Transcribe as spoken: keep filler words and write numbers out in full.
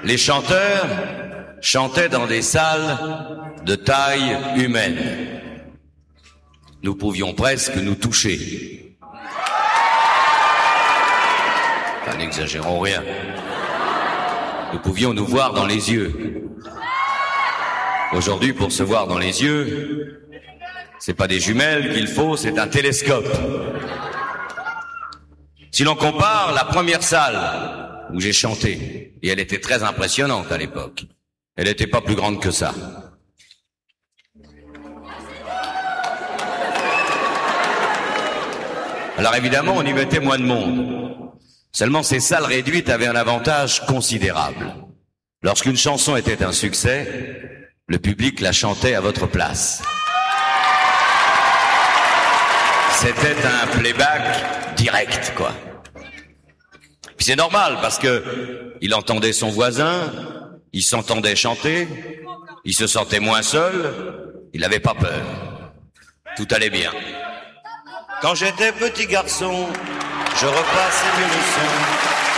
les chanteurs chantaient dans des salles de taille humaine. Nous pouvions presque nous toucher. Enfin, n'exagérons rien. Nous pouvions nous voir dans les yeux. Aujourd'hui, pour se voir dans les yeux, c'est pas des jumelles qu'il faut, c'est un télescope. Si l'on compare la première salle où j'ai chanté, et elle était très impressionnante à l'époque, elle n'était pas plus grande que ça. Alors évidemment, on y mettait moins de monde. Seulement, ces salles réduites avaient un avantage considérable. Lorsqu'une chanson était un succès, le public la chantait à votre place. C'était un playback direct, quoi. Puis c'est normal, parce que il entendait son voisin, il s'entendait chanter, il se sentait moins seul, il n'avait pas peur. Tout allait bien. Quand j'étais petit garçon, je repassais mes leçons